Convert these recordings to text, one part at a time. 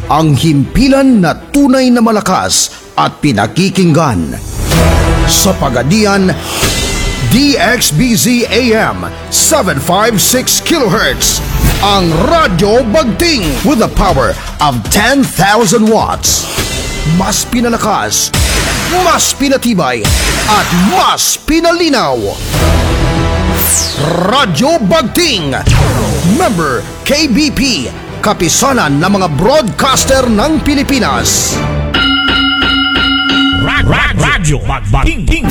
ang himpilan na tunay na malakas at pinakikinggan. Sa Pagadian, DXBZ AM 756 kHz, ang Radyo Bagting with a power of 10,000 watts. Mas pinalakas, mas pinatibay, at mas pinalinaw. Radyo Bagting, member KBP, kapisanan ng mga broadcaster ng Pilipinas. Radyo Bagting.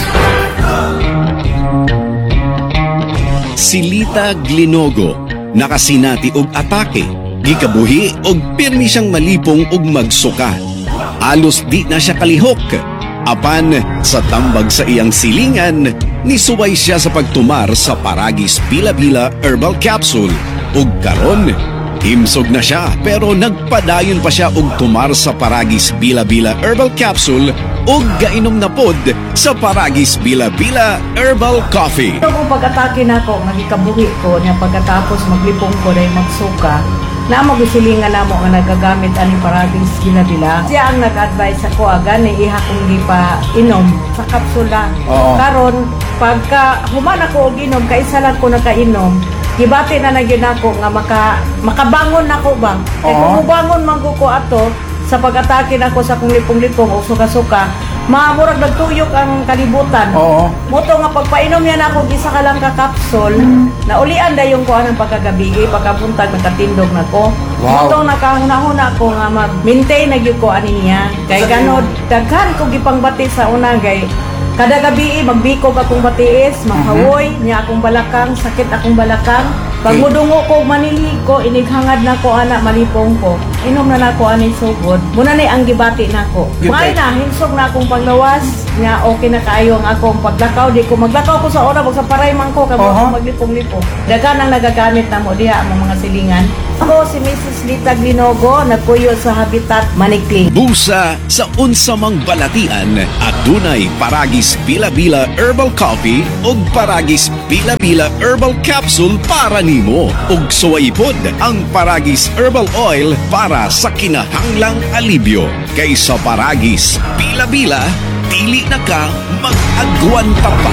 Silita Glinogo, nakasinati og atake, gikabuhi og pirmi siyang malipong og magsuka. Alos di na siya kalihok. Apan sa tambag sa iyang silingan, nisuway siya sa pagtumar sa Paragis Bila-Bila Herbal Capsule. Ug karon, himsog na siya pero nagpadayon pa siya og tumar sa Paragis Bila-Bila Herbal Capsule ug gainom na pod sa Paragis Bila-Bila Herbal Coffee. Kung pag-atake na ako, magikabuhi ko niya pagkatapos maglipong ko dahil magsuka, na magsilingan na mo nga nagagamit ani Paragis Bila-Bila. Siya ang nag-advise ako agad na iha kong di pa inom sa kapsula. Karon pagka human ako og inom, kaisa lang ko nakainom, gibati na nagyun ako nga makabangon nako ba. Kaya kung bangon man ko ato sa pag-atake na ako sa kong lipong-lipong o suka-suka, maamurag nagtuyok ang kalibutan. Moto nga pagpainom yan ako isa ka lang ka kapsul, na ulian da yung kuha ng pagkagabi, pagkapuntag nagkatindog na ko. Moto nakahuna-huna ko nga mag-maintain na yung kuha niya. Kaya ganod, daghan ko gipangbati sa una gay. Kada gabi magbikog akong batiis, mahawoy niya akong balakang, sakit akong balakang. Pag mudungo ko, manili ko, inighangad na ko, anak, malipong ko. Inom na ko, anay sugod. Muna na ang gibati na ko. May na, hinsog na akong paglawas. Nga, okay na kayo ang akong paglakaw. Di ko maglakaw ko sa oras, sa paray man ko, kamo akong maglipong-lipong. Dagan ang nagagamit na mo diha ang mga silingan. Ako si Mrs. Lita Glinogo, nagpuyo sa Habitat Manikling. Busa sa unsamang balatian at dunay Paragis Bila-Bila Herbal Coffee ug Paragis Bila-Bila Herbal Capsule para nimo. Ug suwaypod ang Paragis Herbal Oil para sa kinahanglang alibyo. Kaysa Paragis Bila-Bila, dili na ka mag-agwanta pa.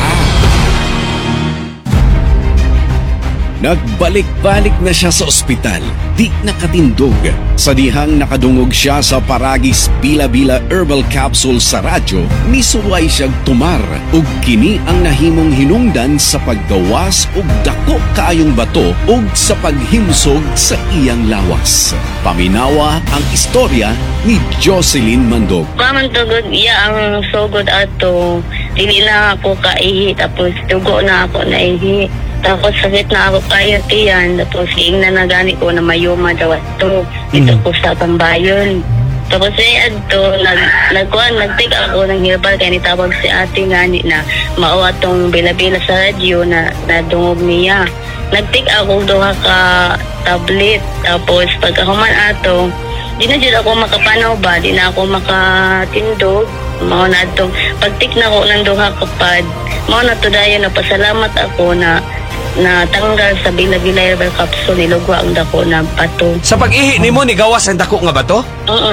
Nagbalik-balik na siya sa ospital, di nakatindog. Sa dihang nakadungog siya sa Paragis Bila-Bila Herbal Capsule sa radyo, nisuway siyang tumar ug kini ang nahimong hinungdan sa paggawas ug dako kaayong bato ug sa paghimsog sa iyang lawas. Paminawa ang istorya ni Jocelyn Mandog. Kaman tugod iya ang sugod ato, dili na ako kaihi, tapos tugo na ako naihi. Tapos sakit na ako kayo tiyan. Tapos hiing na nagani ko na mayuma daw ato. Dito ko sa Tambayon. Tapos adto nag-take ako ng herbal kaya nitawag si ate ngani na mao atong Bila-Bila sa radyo na nadungog niya. Nag-take ako duha ka tablet. Tapos pagkahuman ato, di na dyan ako makapanaw ba, di na ako makatindog. Mao na atong pag-take na ko ng duha ka pad, mao na to dayon na pasalamat ako na tanggal sa Bila-Bila Herbal Capsule, nilugwa ang dako na bato. Sa pag-ihi nimo ni gawas ang dako nga bato?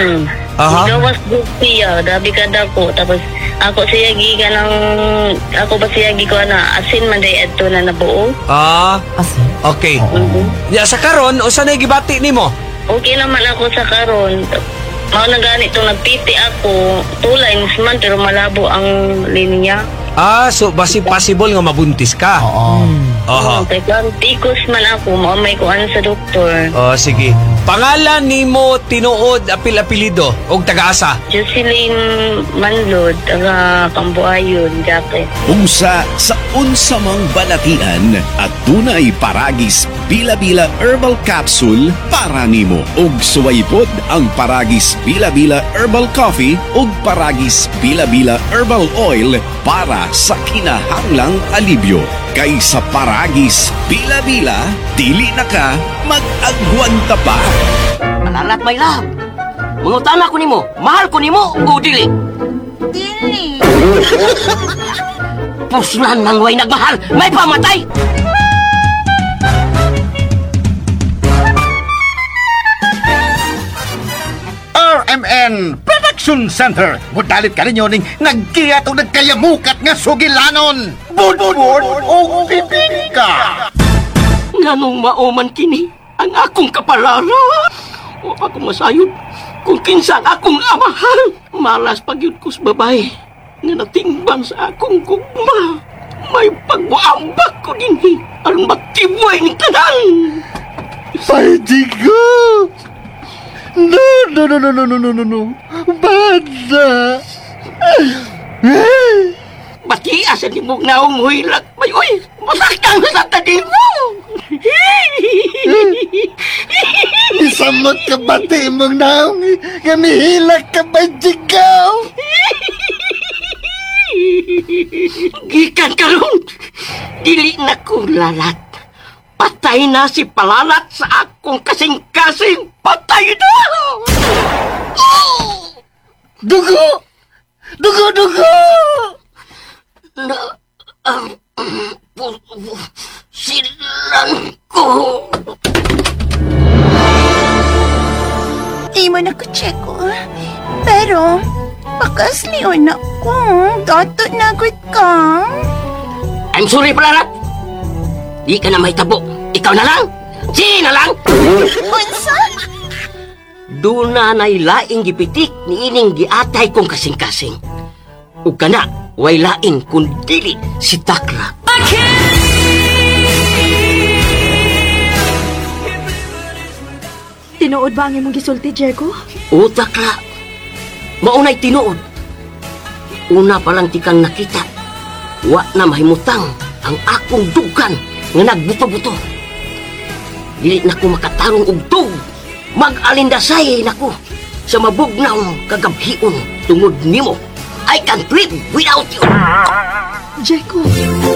Nigawas din siya, dabi ka dako. Tapos ako siya giga ng, ako ba siya giga na asin man day adto na nabuo. Asin. Okay. Ya sa karon usa na gibati nimo? Okay naman ako sa karon. Mao na ganito nagpiti ako, tulay nisman pero malabo ang linya. So basi possible nga mabuntis ka. Kaya tikos man ako, may kuan sa doktor. Sige. Pangalan nimo tinuod apil-apelido og taga-asa? Jocelyn Manlod, taga Cambuayon, Jacket. Usa sa unsamang balatian at dunay Paragis Bila-Bila Herbal Capsule para nimo. Ug suwaypod ang Paragis Bila-Bila Herbal Coffee ug Paragis Bila-Bila Herbal Oil para sa kinahanglang alibyo. Kaysa Paragis Bila-Bila, dili na ka mag-agwanta pa. Alalat may love. Mangutana ko nimo, mahal ko nimo o dili? Dili. Puslan nang way nagmahal, may pamatay. MN Production Center. Mudalit ka ninyo ning nagkiyat o nagkayamukat nga sugilanon. Budbud o bibingka. Nganong mauman kini ang akong kapalaran. O ako masayod kung kinsan akong amahan. Malas pagyud ko sa babae nga natingban sa akong gugma. May pagwaambak ko dinhi aron magtibuay ni tanan. Paidigo! No. Bada! Batias sa libog na umuhilat. May uy, masaktan sa tadi mo. Isamot ka bati mong naong gamihilak ka ba, Jigaw? Gikan karon, dili na ko lalat. Patay na si Palalat sa akong kasing-kasing. Patay na! Dugo! Dugo! Na, silan ko. Di mo na ko check ko. Pero, bakas liyon ako. Dato na agad ka. I'm sorry, Palalat. Di ka na may tabo. Ikaw na lang. Si na lang. Unsa? Doon na nailaing gipitik ni ining giatay kong kasing-kasing. Ug kana, way laing kundili si Takla. Tinuod ba ang imong gisulti, Jericho? O Takla, maunay tinuod. Una pa lang tikang nakita, wa na mahimutang ang akong dugan nga nagbuto-buto. Dili na ko makatarong og tug. Mag-alindasay na ko sa mabugnaw kagabhion tungod nimo. I can't live without you. Jericho,